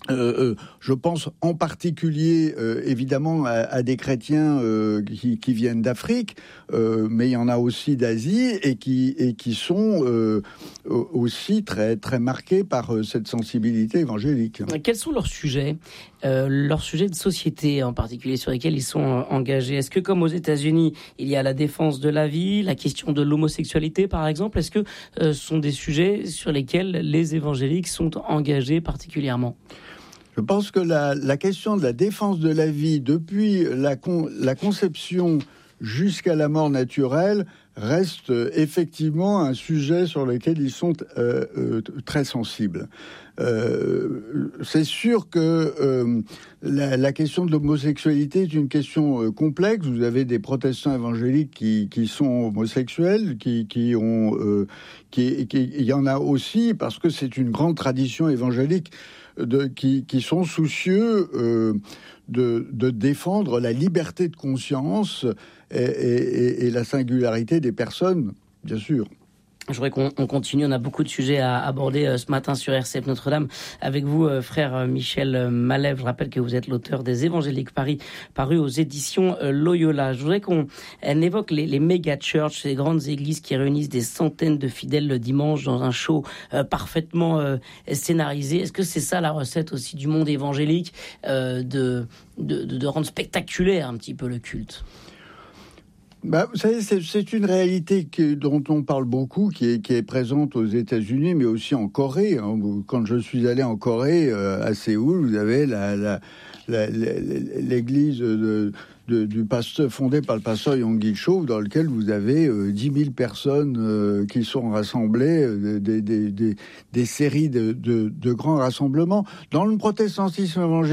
Euh, euh, je pense en particulier, euh, évidemment, à, à des chrétiens euh, qui, qui viennent d'Afrique, euh, mais il y en a aussi d'Asie et qui et qui sont euh, aussi très très marqués par euh, cette sensibilité évangélique. Quels sont leurs sujets, euh, leurs sujets de société en particulier sur lesquels ils sont euh, engagés? Est-ce que, comme aux États-Unis, il y a la défense de la vie, la question de l'homosexualité, par exemple? Est-ce que euh, ce sont des sujets sur lesquels les évangéliques sont engagés particulièrement? Je pense que la, la question de la défense de la vie, depuis la, con, la conception jusqu'à la mort naturelle, reste euh, effectivement un sujet sur lequel ils sont euh, euh, très sensibles. Euh, c'est sûr que euh, la, la question de l'homosexualité est une question euh, complexe. Vous avez des protestants évangéliques qui, qui sont homosexuels, qui, qui ont, euh, qui, qui, il y en a aussi parce que c'est une grande tradition évangélique. De, qui, qui sont soucieux euh, de, de défendre la liberté de conscience et, et, et la singularité des personnes, bien sûr. Je voudrais qu'on on continue, on a beaucoup de sujets à aborder euh, ce matin sur R C F Notre-Dame. Avec vous, euh, frère Michel Malève, je rappelle que vous êtes l'auteur des Évangéliques Paris, paru aux éditions euh, Loyola. Je voudrais qu'on on évoque les, les méga-churches, ces grandes églises qui réunissent des centaines de fidèles le dimanche dans un show euh, parfaitement euh, scénarisé. Est-ce que c'est ça la recette aussi du monde évangélique, euh, de, de, de, de rendre spectaculaire un petit peu le culte ? Bah, vous savez, c'est, c'est une réalité que, dont on parle beaucoup, qui est, qui est présente aux États-Unis, mais aussi en Corée. Hein. Quand je suis allé en Corée, euh, à Séoul, vous avez la, la, la, la, l'église de, de, du pasteur, fondée par le pasteur Yong Gil-cho, dans lequel vous avez euh, dix mille personnes euh, qui sont rassemblées, euh, des, des, des, des séries de, de, de grands rassemblements. Dans le protestantisme évangélique,